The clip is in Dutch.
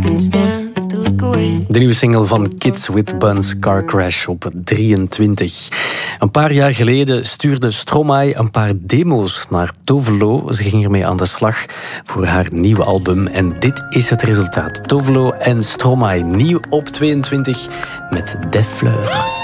can stand to look away. De nieuwe single van Kids with Buns, Car Crash, op 23. Een paar jaar geleden stuurde Stromae een paar demo's naar Tovelo. Ze ging ermee aan de slag voor haar nieuwe album. En dit is het resultaat. Tovelo en Stromae, nieuw op 22 met Des Fleurs.